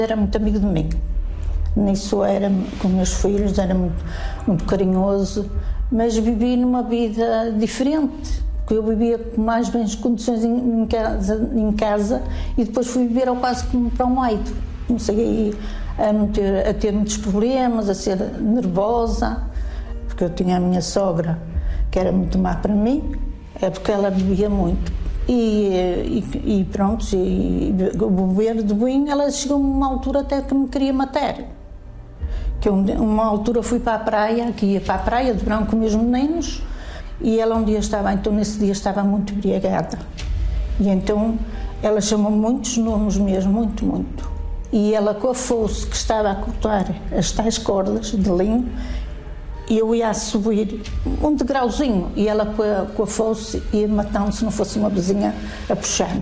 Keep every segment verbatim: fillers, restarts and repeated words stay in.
Era muito amigo de mim, nisso era com meus filhos, era muito, muito carinhoso, mas vivi numa vida diferente, porque eu vivia com mais bens condições em, em, casa, em casa e depois fui viver ao quase como para um leito. Comecei a ter, a ter muitos problemas, a ser nervosa, porque eu tinha a minha sogra que era muito má para mim, é porque ela bebia muito. E, e, e pronto, e, o beber de vinho, ela chegou a uma altura até que me queria matar. Que eu, uma altura fui para a praia, aqui ia para a praia de verão com meus meninos, e ela um dia estava, então nesse dia estava muito embriagada. E então ela chamou muitos nomes mesmo, muito, muito. E ela com a foice que estava a cortar as tais cordas de linho, e eu ia a subir um degrauzinho, e ela com a, com a foice ia matando se não fosse uma vizinha a puxar.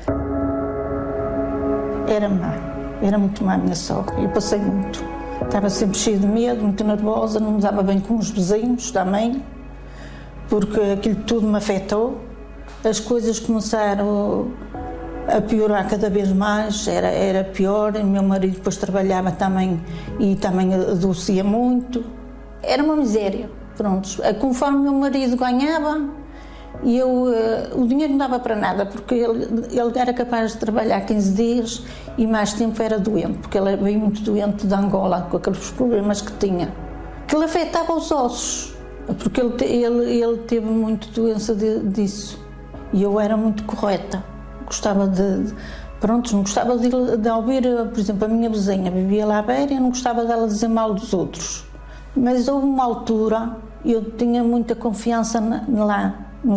Era má, era muito má a minha sogra, eu passei muito. Estava sempre cheia de medo, muito nervosa, não me dava bem com os vizinhos também, porque aquilo tudo me afetou. As coisas começaram a piorar cada vez mais, era, era pior. O meu marido depois trabalhava também e também adoecia muito. Era uma miséria, pronto. Conforme o meu marido ganhava, e eu, uh, o dinheiro não dava para nada, porque ele, ele era capaz de trabalhar quinze dias e mais tempo era doente, porque ele veio muito doente de Angola, com aqueles problemas que tinha, que lhe afetava os ossos, porque ele, ele, ele teve muito doença de, disso. E eu era muito correta, gostava de... de pronto, não gostava de, de ouvir, por exemplo, a minha vizinha vivia lá à beira e não gostava dela dizer mal dos outros. Mas houve uma altura, eu tinha muita confiança na, lá,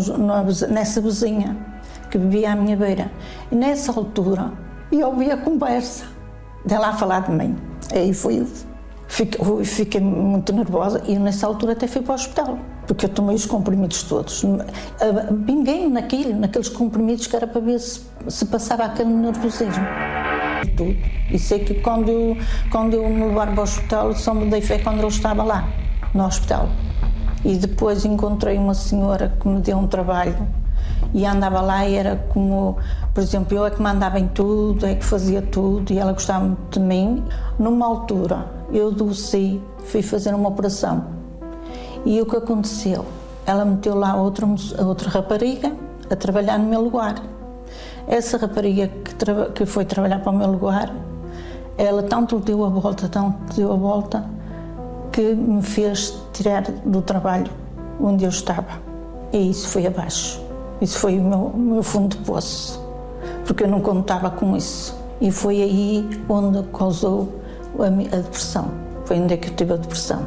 nessa vizinha que vivia à minha beira. E nessa altura, eu ouvi a conversa dela a falar de mim. Aí foi, fiquei, fiquei muito nervosa e nessa altura até fui para o hospital, porque eu tomei os comprimidos todos. Pinguei naquilo, naqueles comprimidos que era para ver se, se passava aquele nervosismo. Tudo. E sei que quando eu, quando eu me levaram para o hospital, só me dei fé quando ele estava lá, no hospital. E depois encontrei uma senhora que me deu um trabalho e andava lá e era como, por exemplo, eu é que mandava em tudo, é que fazia tudo e ela gostava muito de mim. Numa altura, eu adoeci, fui fazer uma operação e o que aconteceu? Ela meteu lá outra, outra rapariga a trabalhar no meu lugar. Essa rapariga que, tra- que foi trabalhar para o meu lugar, ela tanto deu a volta, tanto deu a volta, que me fez tirar do trabalho onde eu estava. E isso foi abaixo. Isso foi o meu, o meu fundo de poço, porque eu não contava com isso. E foi aí onde causou a, a depressão. Foi onde é que eu tive a depressão.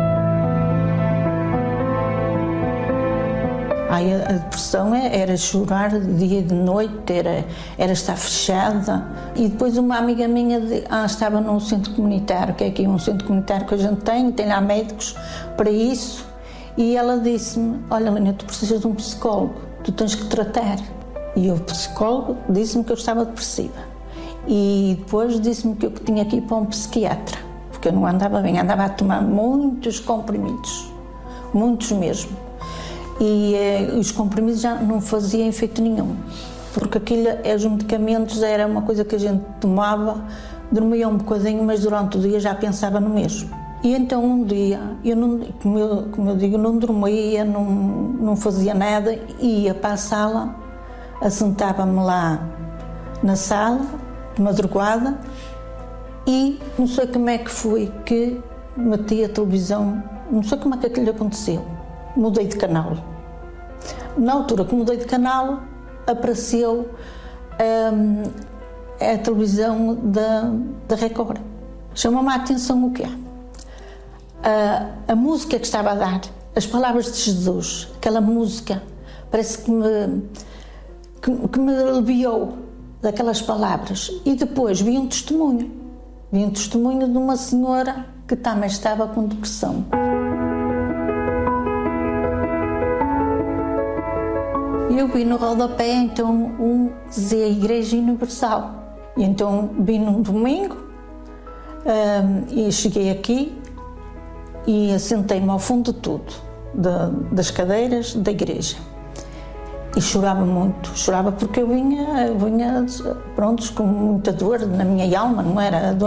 Ai, a depressão era chorar de dia e de noite, era, era estar fechada. E depois uma amiga minha de, ah, estava num centro comunitário, que é aqui um centro comunitário que a gente tem, tem lá médicos para isso. E ela disse-me, olha Helena, tu precisas de um psicólogo, tu tens que tratar. E o psicólogo disse-me que eu estava depressiva. E depois disse-me que eu tinha que ir para um psiquiatra, porque eu não andava bem, andava a tomar muitos comprimidos, muitos mesmo. E eh, os comprimidos já não faziam efeito nenhum, porque aquilo, os medicamentos era uma coisa que a gente tomava, dormia um bocadinho, mas durante o dia já pensava no mesmo. E então um dia, eu não, como, eu, como eu digo, não dormia, não, não fazia nada, ia para a sala, assentava-me lá na sala, de madrugada, e não sei como é que foi que meti a televisão, não sei como é que aquilo aconteceu, mudei de canal. Na altura que mudei de canal, apareceu hum, a televisão da, da Record. Chamou-me a atenção o quê? A, a música que estava a dar, as palavras de Jesus, aquela música, parece que me, que, que me aliviou daquelas palavras. E depois vi um testemunho, vi um testemunho de uma senhora que também estava com depressão. Eu vi no rodapé, então, um dizer Igreja Universal. E então vi num domingo um, e cheguei aqui e assentei-me ao fundo de tudo, de, das cadeiras da igreja. E chorava muito, chorava porque eu vinha, eu vinha pronto, com muita dor na minha alma, não era? A dor